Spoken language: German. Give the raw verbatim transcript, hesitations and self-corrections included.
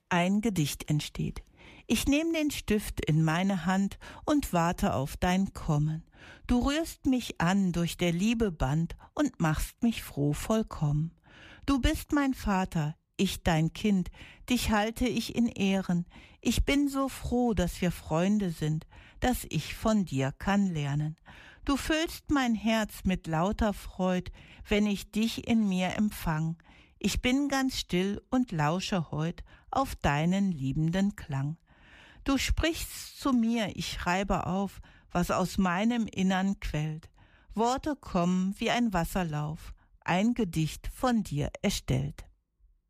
Ein Gedicht entsteht. Ich nehm den Stift in meine Hand und warte auf dein Kommen. Du rührst mich an durch der Liebe Band und machst mich froh vollkommen. Du bist mein Vater, ich dein Kind, dich halte ich in Ehren. Ich bin so froh, dass wir Freunde sind, dass ich von dir kann lernen. Du füllst mein Herz mit lauter Freud, wenn ich dich in mir empfang. Ich bin ganz still und lausche heut auf deinen liebenden Klang. Du sprichst zu mir, ich schreibe auf, was aus meinem Innern quellt. Worte kommen wie ein Wasserlauf, ein Gedicht von dir erstellt.